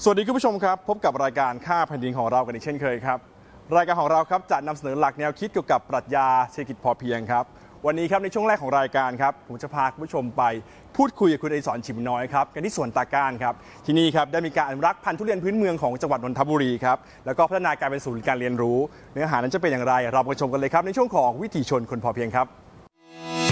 สวัสดีคุณผู้ชมครับพบกับรายการค่าแผ่นดินของเรากันอีกเช่นเคยครับรายการของเราครับจะนำเสนอหลักแนวคิดเกี่ยวกับปรัชญาเศรษฐกิจพอเพียงครับวันนี้ครับในช่วงแรกของรายการครับผมจะพาคุณผู้ชมไปพูดคุยกับคุณอดิศร ชิมน้อยครับกันที่สวนตาก้านครับที่นี่ครับได้มีการอนุรักษ์พันธุ์ทุเรียนพื้นเมืองของจังหวัดนนทบุรีครับแล้วก็พัฒนาการเป็นศูนย์การเรียนรู้เนื้อหานั้นจะเป็นอย่างไรเราไปชมกันเลยครับในช่วงของวิถีชนคนพอเพียงครับ